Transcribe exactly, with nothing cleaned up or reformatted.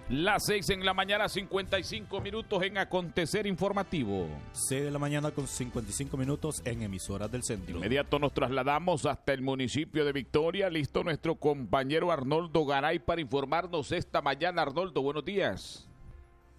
Las seis en la mañana, cincuenta y cinco minutos en Acontecer Informativo. seis de la mañana con cincuenta y cinco minutos en Emisoras del Centro. De inmediato nos trasladamos hasta el municipio de Victoria. Listo nuestro compañero Arnoldo Garay para informarnos esta mañana. Arnoldo, buenos días.